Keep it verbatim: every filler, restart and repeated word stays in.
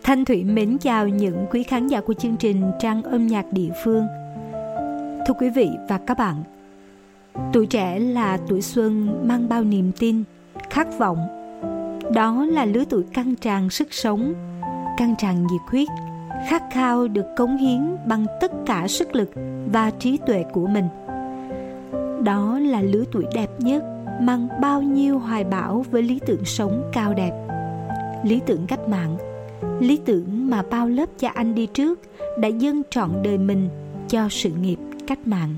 Thanh Thủy mến chào những quý khán giả của chương trình Trang âm nhạc địa phương. Thưa quý vị và các bạn, tuổi trẻ là tuổi xuân mang bao niềm tin, khát vọng. Đó là lứa tuổi căng tràn sức sống, căng tràn nhiệt huyết, khát khao được cống hiến bằng tất cả sức lực và trí tuệ của mình. Đó là lứa tuổi đẹp nhất, mang bao nhiêu hoài bão với lý tưởng sống cao đẹp, lý tưởng cách mạng, lý tưởng mà bao lớp cha anh đi trước đã dâng trọn đời mình cho sự nghiệp cách mạng.